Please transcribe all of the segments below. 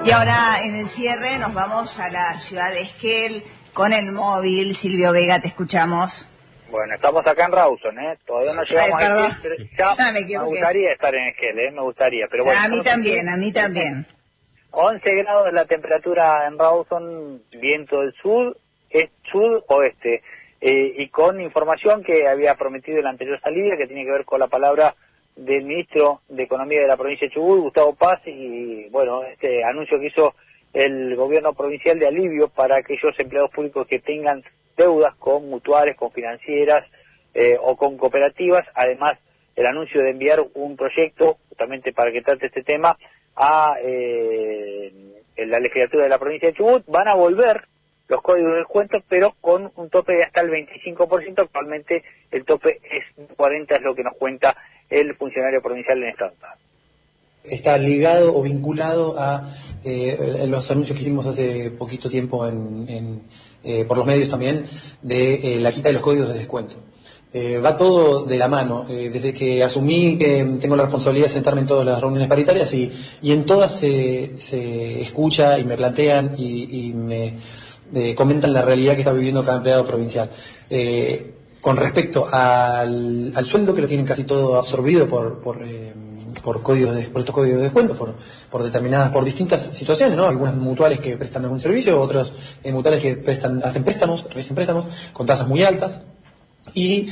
Y ahora en el cierre nos vamos a la ciudad de Esquel con el móvil. Silvio Vega, te escuchamos. Bueno, estamos acá en Rawson, todavía no llegamos a Esquel, pero ya me gustaría estar en Esquel, me gustaría. Pero bueno, a mí también. 11 grados la temperatura en Rawson, viento del sur, sud-oeste, y con información que había prometido en la anterior salida, que tiene que ver con la palabra del ministro de Economía de la provincia de Chubut, Gustavo Paz, y bueno, este anuncio que hizo el gobierno provincial de alivio para aquellos empleados públicos que tengan deudas con mutuales, con financieras o con cooperativas. Además, el anuncio de enviar un proyecto justamente para que trate este tema a la legislatura de la provincia de Chubut. Van a volver los códigos de descuento, pero con un tope de hasta el 25%. Actualmente el tope es 40%, es lo que nos cuenta el funcionario provincial en esta nota. Está ligado o vinculado a los anuncios que hicimos hace poquito tiempo por los medios también, de la quita de los códigos de descuento. Va todo de la mano. Desde que asumí que tengo la responsabilidad de sentarme en todas las reuniones paritarias y en todas se escucha y me plantean y me comentan la realidad que está viviendo cada empleado provincial. Con respecto al sueldo, que lo tienen casi todo absorbido por estos códigos de descuento, por distintas situaciones, ¿no? Algunas mutuales que prestan algún servicio, otras mutuales que realizan préstamos con tasas muy altas, y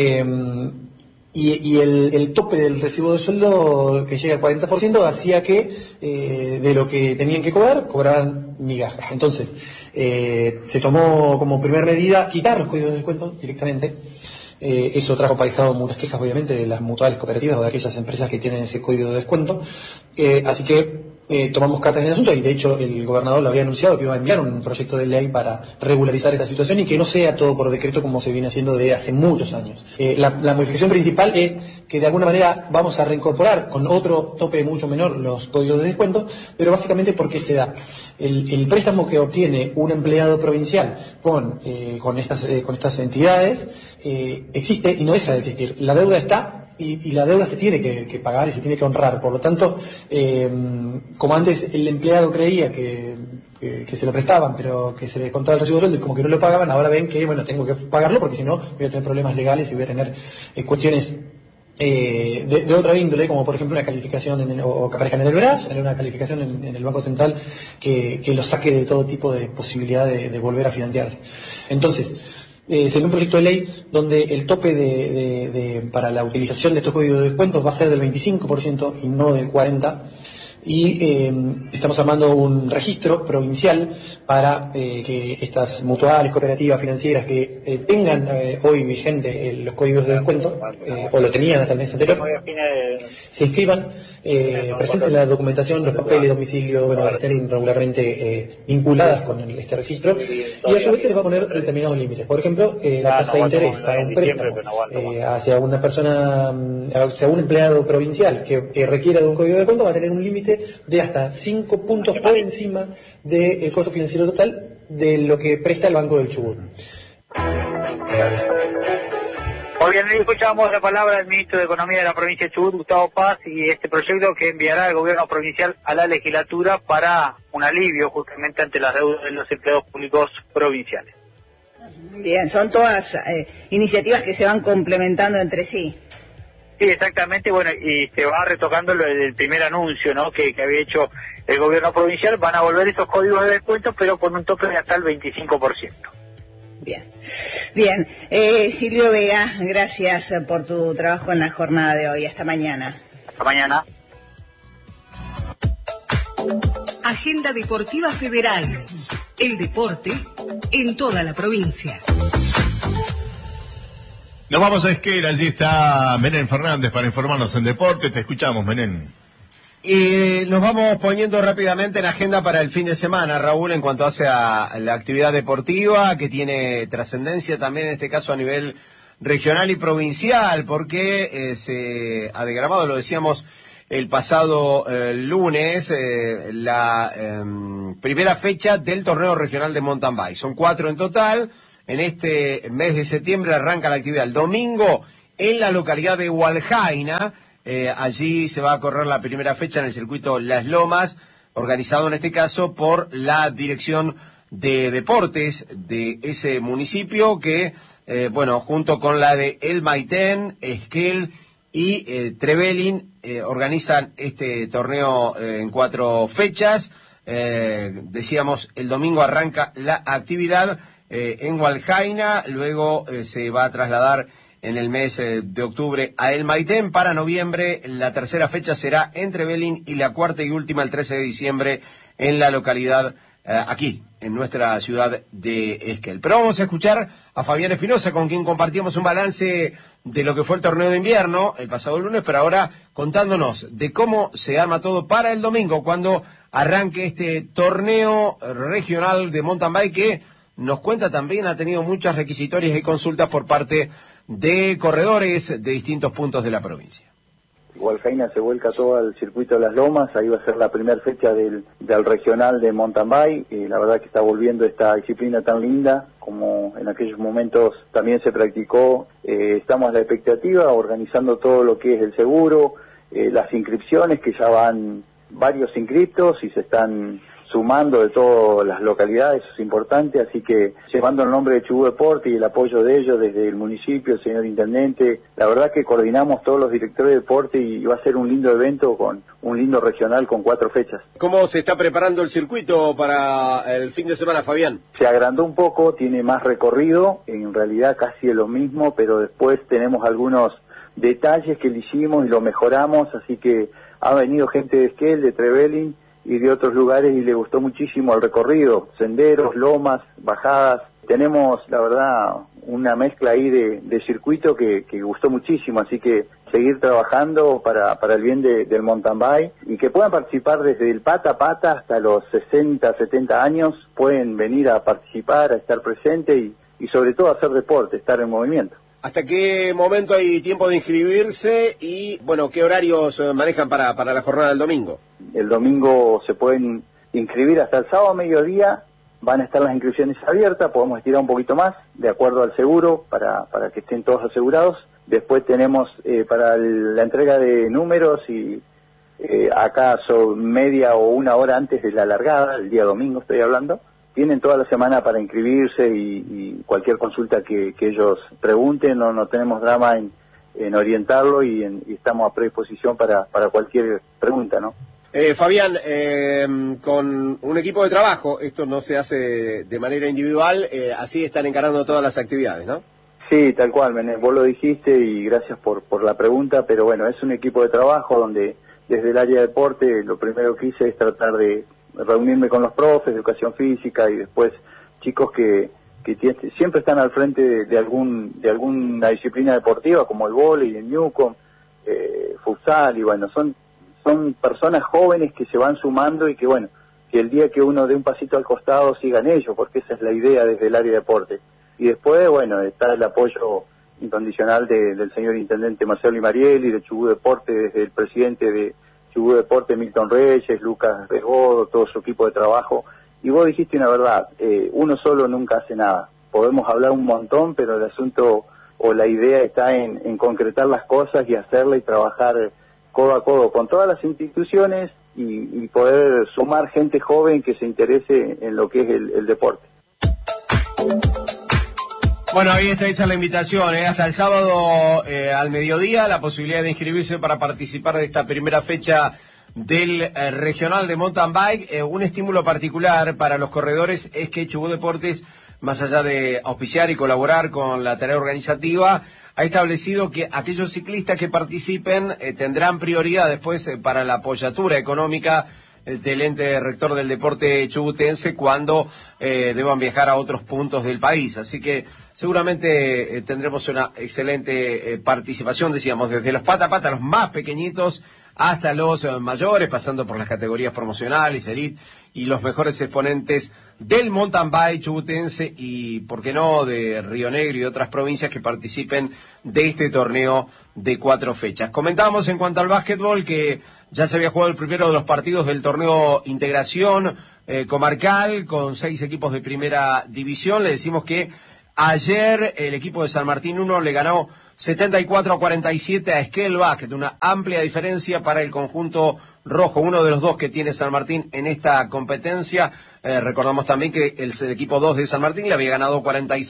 el tope del recibo de sueldo, que llega al 40%, hacía que de lo que tenían que cobraran migajas. Entonces, se tomó como primera medida quitar los códigos de descuento directamente. Eso trajo aparejado muchas quejas, obviamente, de las mutuales cooperativas o de aquellas empresas que tienen ese código de descuento. Así que tomamos cartas en el asunto, y de hecho el gobernador lo había anunciado, que iba a enviar un proyecto de ley para regularizar esta situación y que no sea todo por decreto como se viene haciendo desde hace muchos años. La modificación principal es que de alguna manera vamos a reincorporar con otro tope mucho menor los códigos de descuento, pero básicamente porque se da el préstamo que obtiene un empleado provincial con estas entidades, existe y no deja de existir. La deuda está, y la deuda se tiene que pagar y se tiene que honrar. Por lo tanto, como antes el empleado creía que se lo prestaban, pero que se le descontaba el recibo de sueldo y como que no lo pagaban, ahora ven que, bueno, tengo que pagarlo porque si no voy a tener problemas legales y voy a tener cuestiones de otra índole, como por ejemplo una calificación o que aparezcan en el brazo, tener una calificación en el Banco Central que los saque de todo tipo de posibilidad de volver a financiarse. Entonces, se ve un proyecto de ley donde el tope para la utilización de estos códigos de descuentos va a ser del 25% y no del 40%. Y estamos armando un registro provincial para que estas mutuales, cooperativas, financieras que tengan hoy vigente los códigos de descuento, o lo tenían hasta el mes anterior, se inscriban, presenten la documentación, los papeles de domicilio, bueno, estén regularmente vinculadas con este registro, y a su vez se les va a poner determinados límites. Por ejemplo, la tasa de interés para un préstamo hacia una persona, hacia un empleado provincial que requiera de un código de descuento, va a tener un límite de hasta 5 puntos por encima del costo financiero total de lo que presta el Banco del Chubut. Muy bien, escuchamos la palabra del ministro de Economía de la provincia de Chubut, Gustavo Paz, y este proyecto que enviará el gobierno provincial a la legislatura para un alivio justamente ante las deudas de los empleados públicos provinciales. Bien, son todas iniciativas que se van complementando entre sí. Sí, exactamente, bueno, y se va retocando el primer anuncio, ¿no?, que había hecho el gobierno provincial. Van a volver esos códigos de descuento, pero con un tope de hasta el 25%. Bien. Silvio Vega, gracias por tu trabajo en la jornada de hoy. Hasta mañana. Hasta mañana. Agenda Deportiva Federal. El deporte en toda la provincia. Nos vamos a Esquel, allí está Menem Fernández para informarnos en deporte. Te escuchamos, Menem. Y nos vamos poniendo rápidamente en agenda para el fin de semana, Raúl, en cuanto hace a la actividad deportiva, que tiene trascendencia también en este caso a nivel regional y provincial, porque se ha diagramado, lo decíamos el pasado lunes, la primera fecha del torneo regional de mountain bike. Son 4 en total. En este mes de septiembre arranca la actividad el domingo en la localidad de Hualjaina. Allí se va a correr la primera fecha en el circuito Las Lomas, organizado en este caso por la Dirección de Deportes de ese municipio que, junto con la de El Maitén, Esquel y Trevelin, organizan este torneo en 4 fechas. Decíamos, el domingo arranca la actividad en Hualjaina, luego se va a trasladar en el mes de octubre a El Maitén. Para noviembre, la tercera fecha será en Trevelin y la cuarta y última el 13 de diciembre en la localidad aquí, en nuestra ciudad de Esquel. Pero vamos a escuchar a Fabián Espinosa, con quien compartimos un balance de lo que fue el torneo de invierno el pasado lunes, pero ahora contándonos de cómo se arma todo para el domingo, cuando arranque este torneo regional de mountain bike, que nos cuenta también ha tenido muchas requisitorias y consultas por parte de corredores de distintos puntos de la provincia. Hualjaina se vuelca todo al circuito de las Lomas, ahí va a ser la primera fecha del regional de mountain bike, y la verdad que está volviendo esta disciplina tan linda como en aquellos momentos también se practicó. Estamos a la expectativa, organizando todo lo que es el seguro, las inscripciones, que ya van varios inscriptos y se están sumando de todas las localidades, eso es importante, así que llevando el nombre de Chubut Deporte y el apoyo de ellos desde el municipio, el señor intendente, la verdad que coordinamos todos los directores de deporte y va a ser un lindo evento con un lindo regional con 4 fechas. ¿Cómo se está preparando el circuito para el fin de semana, Fabián? Se agrandó un poco, tiene más recorrido, en realidad casi es lo mismo, pero después tenemos algunos detalles que le hicimos y lo mejoramos, así que ha venido gente de Esquel, de Trevelin y de otros lugares y le gustó muchísimo el recorrido, senderos, lomas, bajadas. Tenemos, la verdad, una mezcla ahí de circuito que gustó muchísimo, así que seguir trabajando para el bien del mountain bike y que puedan participar desde el pata a pata hasta los 60, 70 años, pueden venir a participar, a estar presente y sobre todo a hacer deporte, estar en movimiento. ¿Hasta qué momento hay tiempo de inscribirse y, qué horarios manejan para la jornada del domingo? El domingo se pueden inscribir hasta el sábado a mediodía, van a estar las inscripciones abiertas, podemos estirar un poquito más, de acuerdo al seguro, para que estén todos asegurados. Después tenemos para la entrega de números y acá son media o una hora antes de la largada, el día domingo estoy hablando. Tienen toda la semana para inscribirse y cualquier consulta que ellos pregunten, no tenemos drama en orientarlo y estamos a predisposición para cualquier pregunta, ¿no? Fabián, con un equipo de trabajo, esto no se hace de manera individual, así están encarando todas las actividades, ¿no? Sí, tal cual, Menem, vos lo dijiste y gracias por la pregunta, pero bueno, es un equipo de trabajo donde desde el área de deporte lo primero que hice es tratar de reunirme con los profes de educación física y después chicos que siempre están al frente de alguna disciplina deportiva como el vóley, el Newcom, futsal, y bueno, son personas jóvenes que se van sumando y que el día que uno dé un pasito al costado sigan ellos, porque esa es la idea desde el área de deporte. Y después, está el apoyo incondicional del señor intendente Marcelo Imarielli, de Chubut Deporte, desde el presidente de Chubut Deporte, Milton Reyes, Lucas Resgodo, todo su equipo de trabajo. Y vos dijiste una verdad, uno solo nunca hace nada. Podemos hablar un montón, pero el asunto o la idea está en concretar las cosas y hacerla y trabajar codo a codo con todas las instituciones y poder sumar gente joven que se interese en lo que es el deporte. Bueno, ahí está hecha la invitación, hasta el sábado al mediodía, la posibilidad de inscribirse para participar de esta primera fecha del regional de mountain bike. Un estímulo particular para los corredores es que Chubut Deportes, más allá de auspiciar y colaborar con la tarea organizativa, ha establecido que aquellos ciclistas que participen tendrán prioridad después para la apoyatura económica del ente rector del deporte chubutense cuando deban viajar a otros puntos del país. Así que seguramente tendremos una excelente participación, decíamos, desde los pata a pata, los más pequeñitos, hasta los mayores, pasando por las categorías promocionales, elite, y los mejores exponentes del mountain bike chubutense y, por qué no, de Río Negro y otras provincias que participen de este torneo de 4 fechas. Comentábamos en cuanto al básquetbol que ya se había jugado el primero de los partidos del torneo Integración comarcal con 6 equipos de primera división. Le decimos que ayer el equipo de San Martín 1 le ganó 74-47 a Esquel Basket, una amplia diferencia para el conjunto rojo, uno de los dos que tiene San Martín en esta competencia. Recordamos también que el equipo 2 de San Martín le había ganado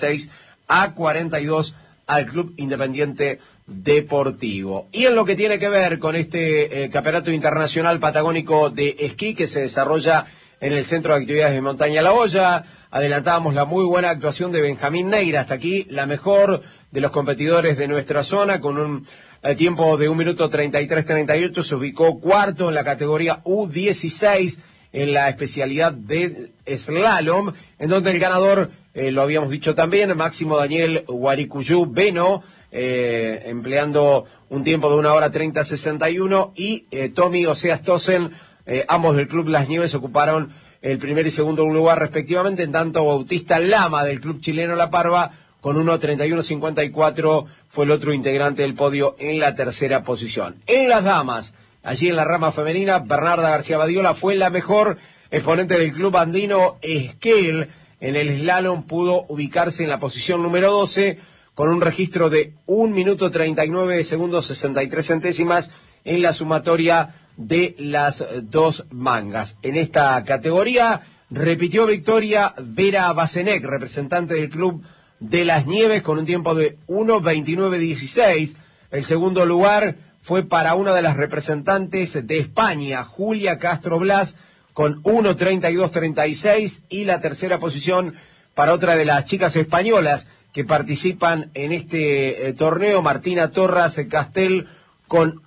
46-42 al Club Independiente Deportivo. Y en lo que tiene que ver con este Campeonato Internacional Patagónico de Esquí que se desarrolla en el Centro de Actividades de Montaña La Hoya, adelantábamos la muy buena actuación de Benjamín Neira, hasta aquí la mejor de los competidores de nuestra zona, con un tiempo de 1 minuto 33-38, se ubicó cuarto en la categoría U16, en la especialidad de slalom, en donde el ganador, lo habíamos dicho también, Máximo Daniel Guaricuyú Beno, empleando un tiempo de 1 hora 30-61, y Tommy Oseas Tosen, ambos del Club Las Nieves, ocuparon el primer y segundo lugar respectivamente, en tanto Bautista Lama del Club Chileno La Parva, con 1.31.54, fue el otro integrante del podio en la tercera posición. En las damas, allí en la rama femenina, Bernarda García Badiola fue la mejor exponente del Club Andino Esquel. En el slalom pudo ubicarse en la posición número 12, con un registro de 1 minuto 39 segundos 63 centésimas en la sumatoria de las dos mangas. En esta categoría repitió victoria Vera Basenec, representante del Club de Las Nieves, con un tiempo de 1.29.16. El segundo lugar fue para una de las representantes de España, Julia Castro Blas, con 1.32.36, y la tercera posición para otra de las chicas españolas que participan en este torneo, Martina Torras Castel, con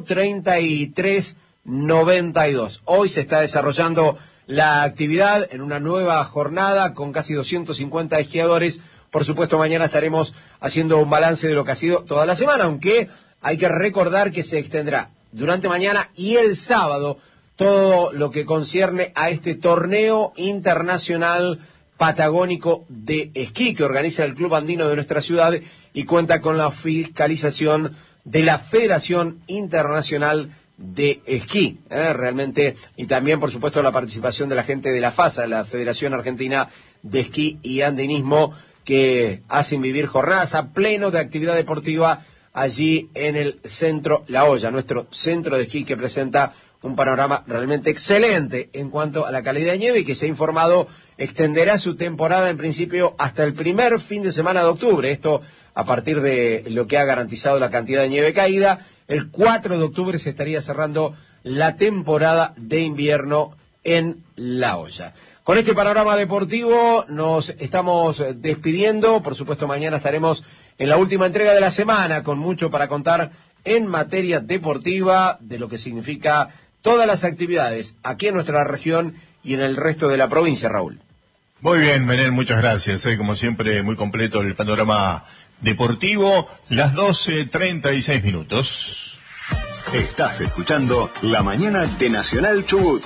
1.33.92. Hoy se está desarrollando la actividad en una nueva jornada con casi 250 esquiadores. Por supuesto, mañana estaremos haciendo un balance de lo que ha sido toda la semana, aunque hay que recordar que se extenderá durante mañana y el sábado todo lo que concierne a este torneo internacional patagónico de esquí que organiza el Club Andino de nuestra ciudad y cuenta con la fiscalización de la Federación Internacional de Esquí, realmente, y también, por supuesto, la participación de la gente de la FASA, la Federación Argentina de Esquí y Andinismo, que hacen vivir jornadas a pleno de actividad deportiva allí en el Centro La Hoya, nuestro centro de esquí que presenta un panorama realmente excelente en cuanto a la calidad de nieve y que se ha informado extenderá su temporada en principio hasta el primer fin de semana de octubre. Esto a partir de lo que ha garantizado la cantidad de nieve caída. El 4 de octubre se estaría cerrando la temporada de invierno en La Hoya. Con este panorama deportivo nos estamos despidiendo. Por supuesto, mañana estaremos en la última entrega de la semana con mucho para contar en materia deportiva de lo que significa todas las actividades aquí en nuestra región y en el resto de la provincia, Raúl. Muy bien, Menel, muchas gracias. Como siempre, muy completo el panorama deportivo. Las 12:36 minutos. Estás escuchando La Mañana de Nacional Chubut.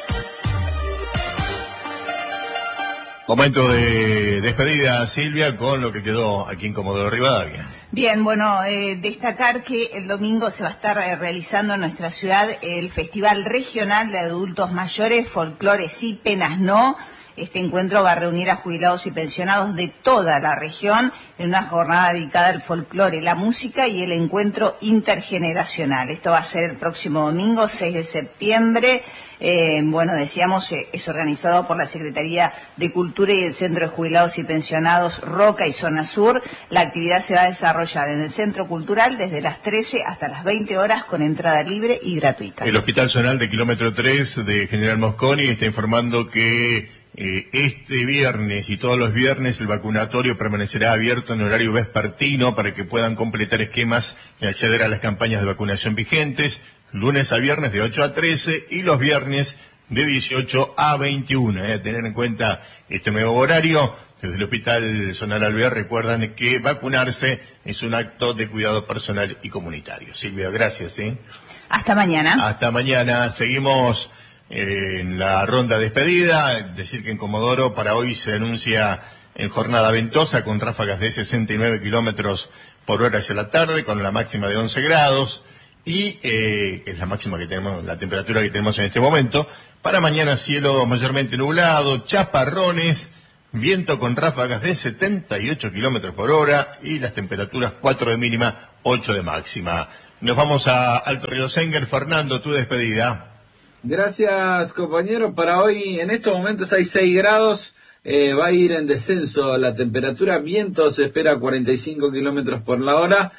Momento de despedida, Silvia, con lo que quedó aquí en Comodoro Rivadavia. Bien, bueno, destacar que el domingo se va a estar realizando en nuestra ciudad el Festival Regional de Adultos Mayores, Folclore Sí, Penas No. Este encuentro va a reunir a jubilados y pensionados de toda la región en una jornada dedicada al folclore, la música y el encuentro intergeneracional. Esto va a ser el próximo domingo, 6 de septiembre. Bueno, decíamos, es organizado por la Secretaría de Cultura y el Centro de Jubilados y Pensionados Roca y Zona Sur. La actividad se va a desarrollar en el Centro Cultural desde las 13 hasta las 20 horas con entrada libre y gratuita. El Hospital Zonal de Kilómetro 3 de General Mosconi está informando que este viernes y todos los viernes el vacunatorio permanecerá abierto en horario vespertino para que puedan completar esquemas y acceder a las campañas de vacunación vigentes, lunes a viernes de 8 a 13 y los viernes de 18 a 21. Tener en cuenta este nuevo horario. Desde el Hospital Zonal Alvear recuerdan que vacunarse es un acto de cuidado personal y comunitario. Silvia, gracias. Hasta mañana. Hasta mañana. Seguimos en la ronda despedida. Decir que en Comodoro para hoy se anuncia en jornada ventosa con ráfagas de 69 kilómetros por hora hacia la tarde, con la máxima de 11 grados y que es la máxima que tenemos, la temperatura que tenemos en este momento. Para mañana cielo mayormente nublado, chaparrones, viento con ráfagas de 78 kilómetros por hora y las temperaturas 4 de mínima, 8 de máxima. Nos vamos a Alto Río Senguer. Fernando, tu despedida. Gracias, compañero. Para hoy, en estos momentos hay 6 grados. Va a ir en descenso la temperatura. Viento se espera a 45 kilómetros por la hora.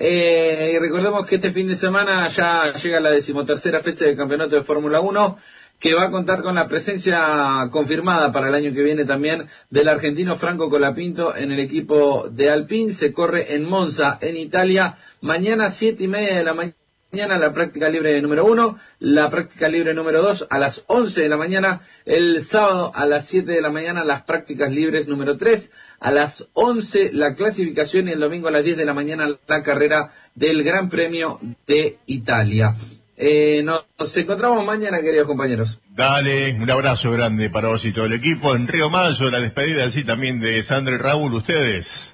Y recordemos que este fin de semana ya llega la 13ª fecha del campeonato de Fórmula 1, que va a contar con la presencia confirmada para el año que viene también del argentino Franco Colapinto en el equipo de Alpine. Se corre en Monza, en Italia, mañana 7:30 de la mañana la práctica libre número 1, la práctica libre número 2 a las 11 de la mañana, el sábado a las 7 de la mañana las prácticas libres número 3, a las 11 la clasificación y el domingo a las 10 de la mañana la carrera del Gran Premio de Italia. Nos encontramos mañana, queridos compañeros. Dale, un abrazo grande para vos y todo el equipo. En Río Mayo, la despedida así también de Sandra y Raúl, ustedes.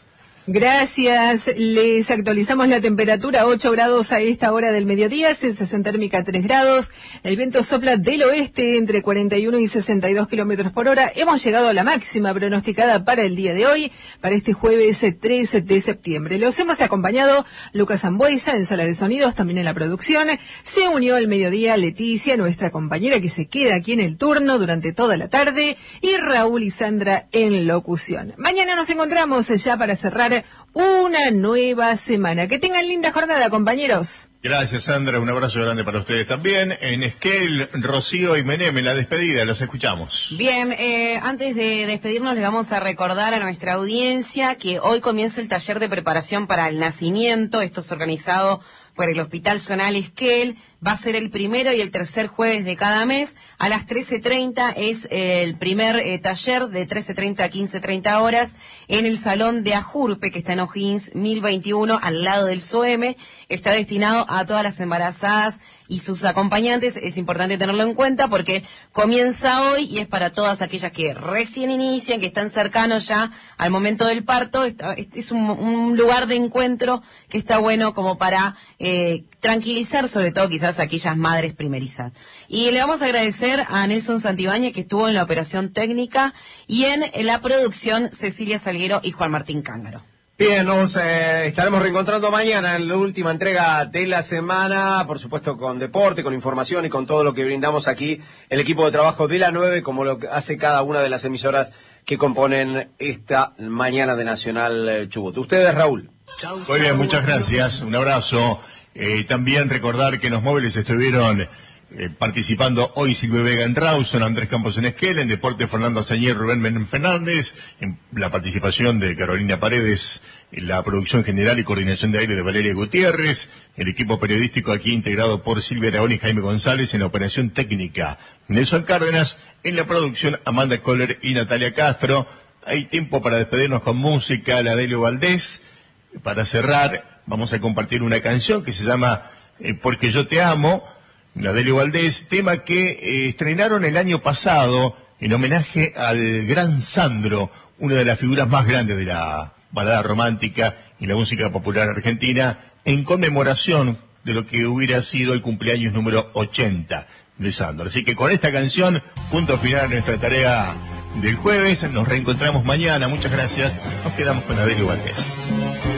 Gracias, les actualizamos la temperatura, 8 grados a esta hora del mediodía, sensación térmica 3 grados, el viento sopla del oeste entre 41 y 62 kilómetros por hora. Hemos llegado a la máxima pronosticada para el día de hoy, para este jueves 13 de septiembre. Los hemos acompañado Lucas Ambuesa en sala de sonidos, también en la producción. Se unió al mediodía Leticia, nuestra compañera que se queda aquí en el turno durante toda la tarde, y Raúl y Sandra en locución. Mañana nos encontramos ya para cerrar una nueva semana. Que tengan linda jornada, compañeros. Gracias, Sandra. Un abrazo grande para ustedes también. En Esquel, Rocío y Menem, en la despedida. Los escuchamos. Bien, antes de despedirnos, les vamos a recordar a nuestra audiencia que hoy comienza el taller de preparación para el nacimiento. Esto es organizado por el Hospital Zonal Esquel. Va a ser el primero y el tercer jueves de cada mes. A las 13:30 es el primer taller, de 13:30 a 15:30 horas, en el Salón de Ajurpe, que está en O'Higgins 1021, al lado del SOEM. Está destinado a todas las embarazadas y sus acompañantes. Es importante tenerlo en cuenta porque comienza hoy y es para todas aquellas que recién inician, que están cercanos ya al momento del parto. Es un lugar de encuentro que está bueno como para tranquilizar, sobre todo quizás a aquellas madres primerizas. Y le vamos a agradecer a Nelson Santibáñez, que estuvo en la operación técnica, y en la producción Cecilia Salguero y Juan Martín Cángaro. Bien, nos estaremos reencontrando mañana en la última entrega de la semana, por supuesto con deporte, con información y con todo lo que brindamos aquí el equipo de trabajo de la 9, como lo que hace cada una de las emisoras que componen esta mañana de Nacional Chubut. Ustedes, Raúl. Muy bien, muchas gracias. Un abrazo. También recordar que en los móviles estuvieron participando hoy Silvio Vega en Rawson, Andrés Campos en Esquel, en Deporte Fernando Sañer, Rubén Menem Fernández, en la participación de Carolina Paredes, en la producción general y coordinación de aire de Valeria Gutiérrez, el equipo periodístico aquí integrado por Silvia Aragón y Jaime González, en la operación técnica Nelson Cárdenas, en la producción Amanda Kohler y Natalia Castro. Hay tiempo para despedirnos con música, la de Delio Valdés. Para cerrar, vamos a compartir una canción que se llama Porque yo te amo, la Delio Valdés, tema que estrenaron el año pasado en homenaje al gran Sandro, una de las figuras más grandes de la balada romántica y la música popular argentina, en conmemoración de lo que hubiera sido el cumpleaños número 80 de Sandro. Así que con esta canción, punto final a nuestra tarea del jueves, nos reencontramos mañana. Muchas gracias, nos quedamos con la Delio Valdés.